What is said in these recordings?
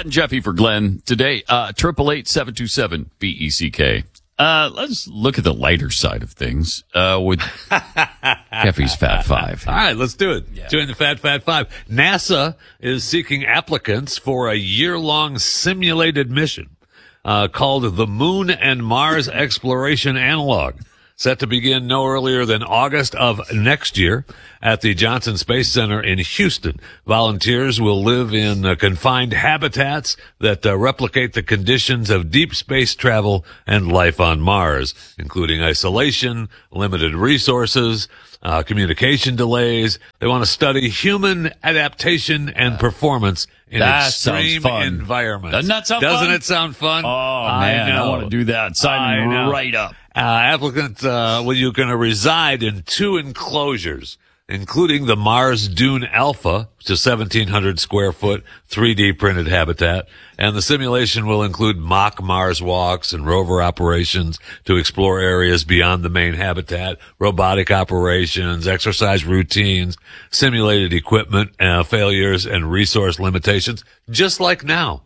Pat and Jeffy for Glenn today. 888-727-BECK. Let's look at the lighter side of things with Jeffy's Fat Five. All right, let's do it. Yeah. Doing the Fat Five. NASA is seeking applicants for a year-long simulated mission called the Moon and Mars Exploration Analog, set to begin no earlier than August of next year at the Johnson Space Center in Houston. Volunteers will live in confined habitats that replicate the conditions of deep space travel and life on Mars, including isolation, limited resources, communication delays. They want to study human adaptation and performance in extreme environments. Doesn't that sound fun? Doesn't it sound fun? Oh, man, I want to do that. Sign me right up. Applicants, you're going to reside in 2 enclosures, including the Mars Dune Alpha, which is 1,700 square foot 3D printed habitat. And the simulation will include mock Mars walks and rover operations to explore areas beyond the main habitat, robotic operations, exercise routines, simulated equipment, failures and resource limitations, just like now.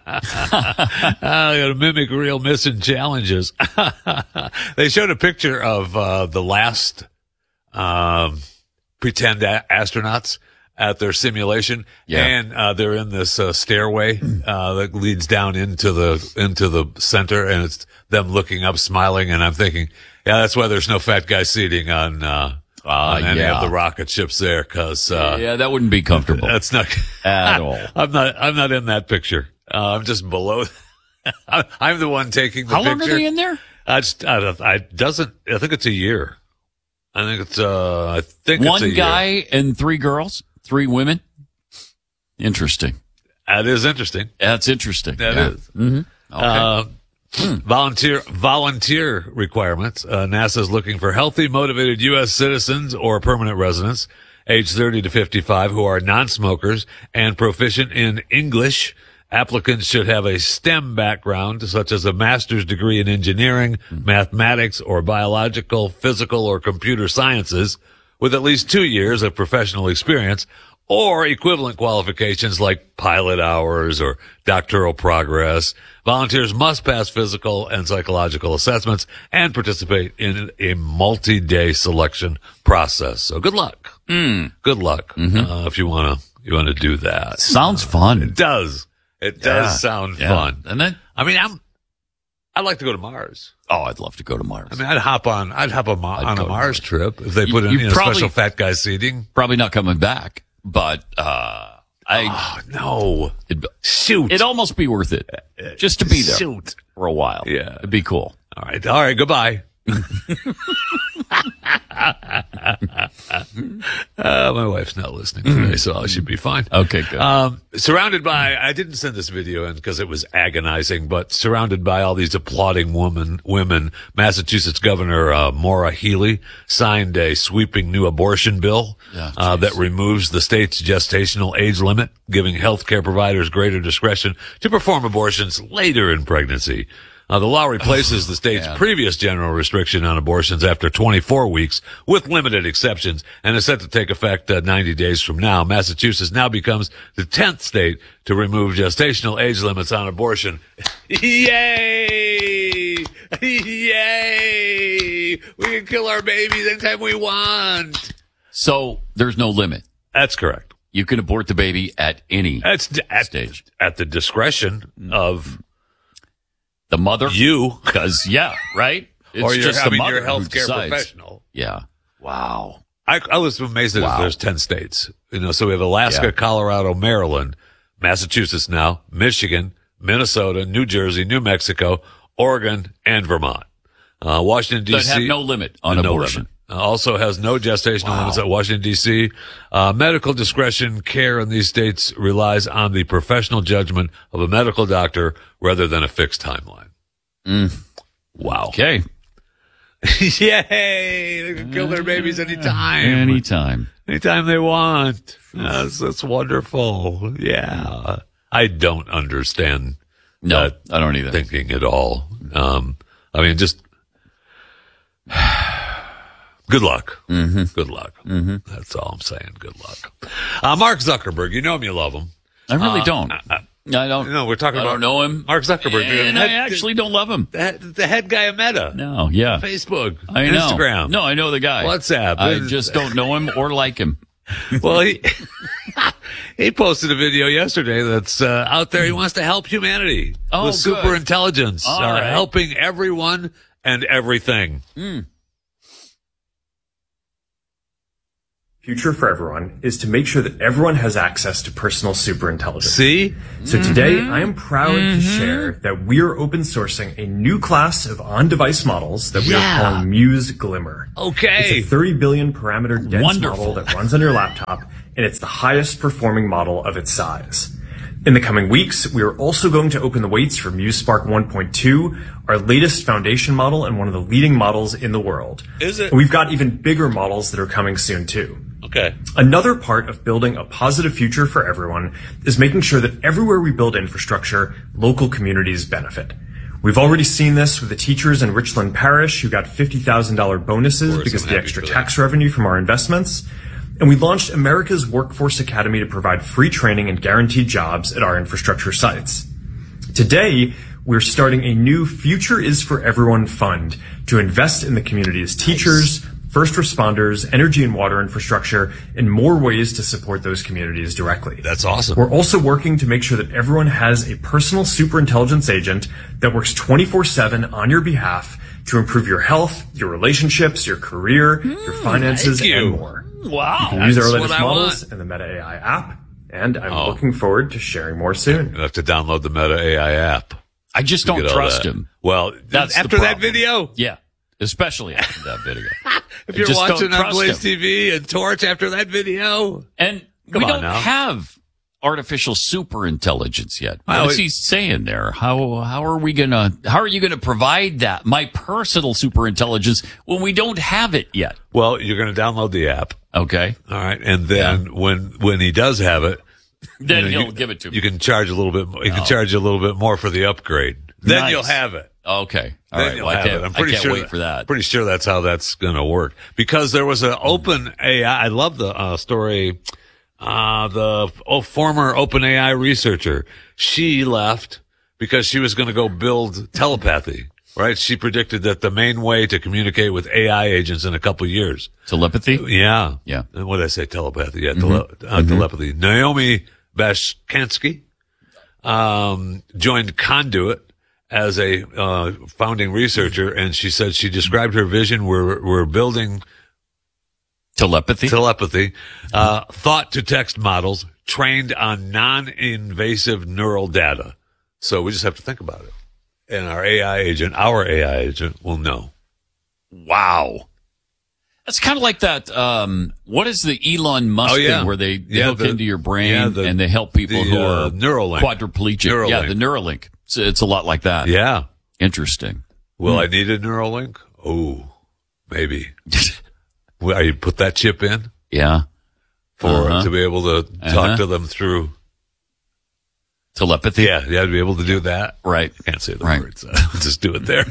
To mimic real mission challenges. They showed a picture of the last pretend astronauts at their simulation, and they're in this stairway that leads down into the center, and it's them looking up, smiling, and I'm thinking, that's why there's no fat guy seating on any of the rocket ships there, because that wouldn't be comfortable. That's not at all. I'm not in that picture. I'm just below. I'm the one taking the picture. How long are they in there? I think it's a year. I think it's one guy and 3 girls, 3 women. Interesting. That is interesting. That's interesting. That is. Mm-hmm. Okay. Volunteer requirements. NASA is looking for healthy, motivated U.S. citizens or permanent residents aged 30 to 55 who are non-smokers and proficient in English. Applicants should have a STEM background, such as a master's degree in engineering, mathematics, or biological, physical, or computer sciences, with at least 2 years of professional experience, or equivalent qualifications like pilot hours or doctoral progress. Volunteers must pass physical and psychological assessments and participate in a multi-day selection process. So good luck. Good luck if you want to do that. Sounds fun. It does. It does sound fun. And then, I'd like to go to Mars. Oh, I'd love to go to Mars. I mean, I'd hop on a Mars trip if they put in special fat guy seating. Probably not coming back, but, no. Shoot. It'd almost be worth it just to be there for a while. Yeah. It'd be cool. All right. Goodbye. My wife's not listening today, so I should be fine. Okay, good. Surrounded by, I didn't send this video in because it was agonizing, but surrounded by all these applauding women, Massachusetts Governor Maura Healey signed a sweeping new abortion bill that removes the state's gestational age limit, giving healthcare providers greater discretion to perform abortions later in pregnancy. The law replaces the state's previous general restriction on abortions after 24 weeks with limited exceptions and is set to take effect 90 days from now. Massachusetts now becomes the 10th state to remove gestational age limits on abortion. Yay! Yay! We can kill our babies anytime we want. So there's no limit. That's correct. You can abort the baby at any stage. At the discretion of the mother? You. Because, right? It's or just the mother your healthcare professional. Yeah. Wow. I was amazed that there's 10 states. So we have Alaska, Colorado, Maryland, Massachusetts now, Michigan, Minnesota, New Jersey, New Mexico, Oregon, and Vermont. Washington, D.C. That have no limit on abortion. Also has no gestational limits at Washington, D.C. Medical discretion care in these states relies on the professional judgment of a medical doctor rather than a fixed timeline. Wow. Okay. Yay! They can kill their babies anytime. Anytime they want. That's wonderful. Yeah. I don't understand. No, I don't either. Thinking at all. Just good luck. Good luck. That's all I'm saying. Good luck. Mark Zuckerberg, you know him, you love him. I really don't. I don't. No, we're talking I about don't know him. Mark Zuckerberg. And I actually don't love him. The head guy of Meta. No, yeah. Facebook. I know. Instagram. No, I know the guy. WhatsApp. I just don't know him or like him. Well, he posted a video yesterday that's out there. He wants to help humanity Oh, with good. super intelligence, All right. helping everyone and everything. Future for everyone is to make sure that everyone has access to personal superintelligence. See? So today, I am proud to share that we are open sourcing a new class of on-device models that we are calling Muse Glimmer. Okay. It's a 30 billion parameter dense Wonderful. model that runs on your laptop, and it's the highest performing model of its size. In the coming weeks, we are also going to open the weights for Muse Spark 1.2, our latest foundation model and one of the leading models in the world. Is it? And we've got even bigger models that are coming soon too. Okay. Another part of building a positive future for everyone is making sure that everywhere we build infrastructure, local communities benefit. We've already seen this with the teachers in Richland Parish who got $50,000 bonuses because of the extra tax revenue from our investments. And we launched America's Workforce Academy to provide free training and guaranteed jobs at our infrastructure sites. Today, we're starting a new Future is for Everyone fund to invest in the community's teachers, first responders, energy and water infrastructure, and more ways to support those communities directly. That's awesome. We're also working to make sure that everyone has a personal superintelligence agent that works 24/7 on your behalf to improve your health, your relationships, your career, your finances, thank you. and more. Wow. You can use our That's latest what I models want. in the Meta AI app, and I'm looking forward to sharing more soon. You have to download the Meta AI app. I just don't Get all trust that. him. Well, That's the after that problem. video, Yeah. Especially after that video. if you're just don't watching on trust Blaze him. TV and Torch after that video, And Come we on don't now. have artificial superintelligence yet. Well, What's he saying there? How are you gonna provide that, my personal superintelligence, when we don't have it yet? well, you're going to download the app. Okay. All right. And then when he does have it, Then you know, he'll give it to me. you can charge a little bit more. He can charge you a little bit more for the upgrade. Then Nice. you'll have it. Okay. All Then right. you'll Well, I have can't, it. I'm pretty I can't sure wait for that. Pretty sure that's how that's going to work, because there was an open AI. I love the story. The former OpenAI researcher, she left because she was going to go build telepathy. Right? She predicted that the main way to communicate with AI agents in a couple of years. Telepathy? Yeah. Yeah. And what did I say? Telepathy. Yeah. Telepathy. Naomi Bashkansky, joined Conduit as a, founding researcher. And she said she described her vision. We're building Telepathy? telepathy, thought to text models trained on non-invasive neural data. So we just have to think about it. And our AI agent will know. Wow. That's kind of like that. What is the Elon Musk thing where they hook into your brain and they help people who are Neuralink. quadriplegic? Neuralink. Yeah, the Neuralink. It's a lot like that. Yeah. Interesting. Will I need a Neuralink? Oh, maybe. Will you put that chip in Yeah. to be able to talk to them through? Telepathy? Yeah, you have to be able to do that. Right. I can't say the Right. words. Just do it there.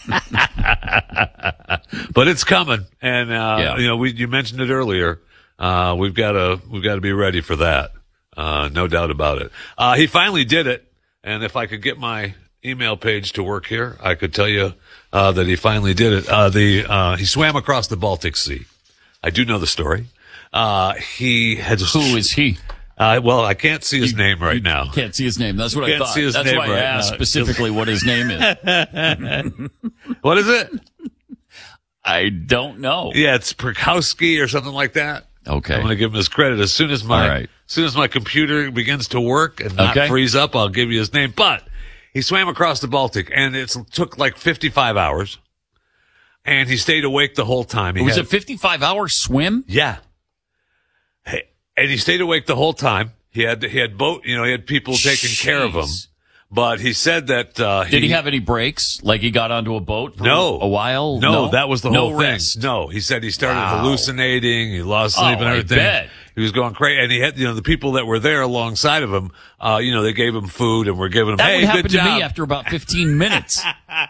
But it's coming, and you mentioned it earlier. We've got to be ready for that. No doubt about it. He finally did it, and if I could get my email page to work here, I could tell you that he finally did it. He swam across the Baltic Sea. I do know the story. He had Who is he? well, I can't see his name right now. Can't see his name. That's what I Can't thought. see his That's name why I right asked now. specifically what his name is. What is it? I don't know. Yeah, it's Perkowski or something like that. Okay. I'm going to give him his credit as soon as my All right. as soon as my computer begins to work and not Okay. freeze up. I'll give you his name. But he swam across the Baltic, and it took like 55 hours, and he stayed awake the whole time. It was a 55-hour swim? Yeah. Hey, and he stayed awake the whole time. He had boat, he had people taking care of him. Jeez. But he said that Did he have any breaks? Like he got onto a boat for No. a while? No, that was the No whole thing. rest. No, he said he started Wow. hallucinating. He lost sleep and I everything. bet. He was going crazy, and he had, the people that were there alongside of him, they gave him food and were giving him, that hey, would happen good job. to me after about 15 minutes.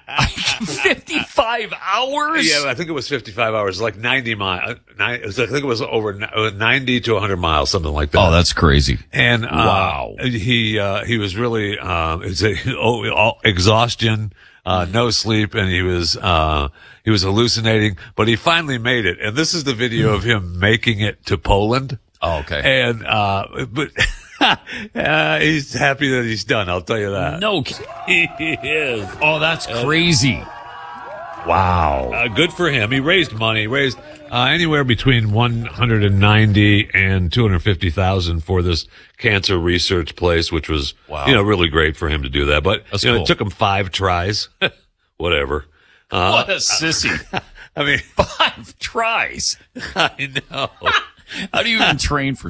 55 hours? Yeah, I think it was 55 hours, like 90 miles. I think it was over 90 to 100 miles, something like that. Oh, that's crazy. And, wow. He was really, exhaustion, no sleep, and he was hallucinating, but he finally made it. And this is the video of him making it to Poland. Oh, okay. And, but he's happy that he's done. I'll tell you that. No, he is. Oh, that's crazy. Wow. Good for him. He raised money. He raised anywhere between $190,000 and $250,000 for this cancer research place, which was, really great for him to do that. But cool. It took him 5 tries. Whatever. What a sissy. I mean, 5 tries. I know. How do you even train for